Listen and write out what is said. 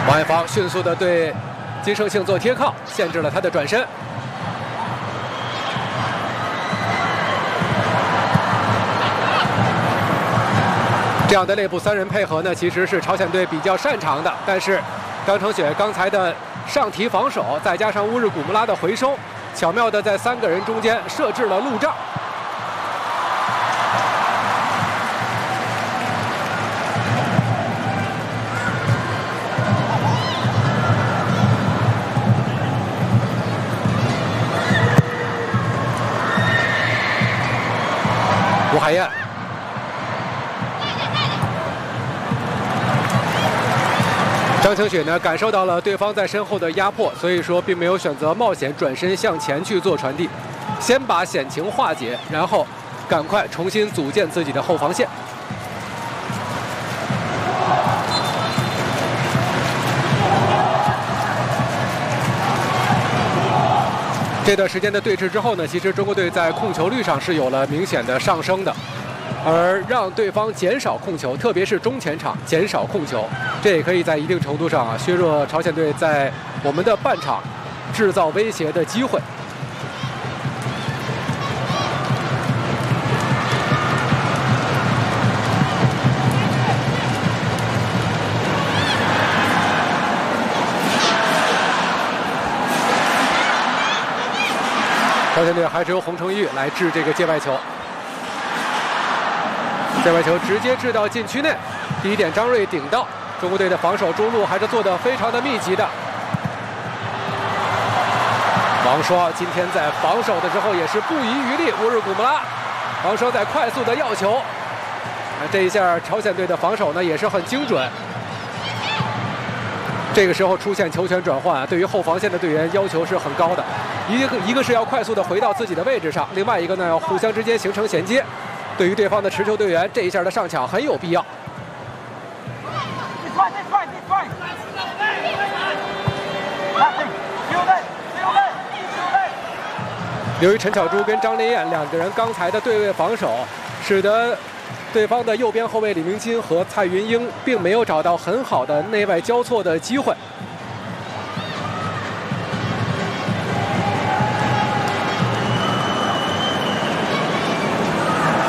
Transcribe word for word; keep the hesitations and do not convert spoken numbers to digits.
王海芳迅速的对金胜庆做贴靠，限制了他的转身。这样的内部三人配合呢，其实是朝鲜队比较擅长的。但是张承雪刚才的上提防守，再加上乌日古木拉的回收，巧妙的在三个人中间设置了路障。 吴海燕，张承雪呢感受到了对方在身后的压迫，所以说并没有选择冒险转身向前去做传递，先把险情化解，然后赶快重新组建自己的后防线。 这段时间的对峙之后呢，其实中国队在控球率上是有了明显的上升的，而让对方减少控球，特别是中前场减少控球，这也可以在一定程度上啊削弱朝鲜队在我们的半场制造威胁的机会。 朝鲜队还是由洪承玉来掷这个界外球，界外球直接掷到禁区内。第一点，张睿顶到，中国队的防守中路还是做得非常的密集的。王霜今天在防守的时候也是不遗余力，乌日古木拉，王霜在快速的要球，这一下朝鲜队的防守呢也是很精准。 这个时候出现球权转换啊，对于后防线的队员要求是很高的。一个一个是要快速的回到自己的位置上，另外一个呢要互相之间形成衔接。对于对方的持球队员，这一下的上抢很有必要。由于陈巧珠跟张琳艳两个人刚才的对位防守，使得 对方的右边后卫李明金和蔡云英并没有找到很好的内外交错的机会，